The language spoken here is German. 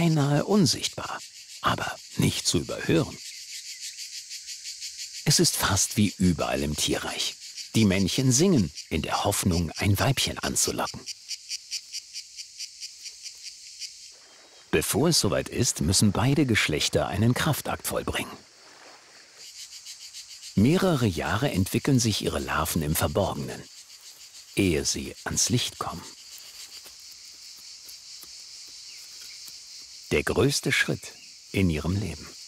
beinahe unsichtbar, aber nicht zu überhören. Es ist fast wie überall im Tierreich. Die Männchen singen, in der Hoffnung, ein Weibchen anzulocken. Bevor es soweit ist, müssen beide Geschlechter einen Kraftakt vollbringen. Mehrere Jahre entwickeln sich ihre Larven im Verborgenen, ehe sie ans Licht kommen. Der größte Schritt in ihrem Leben.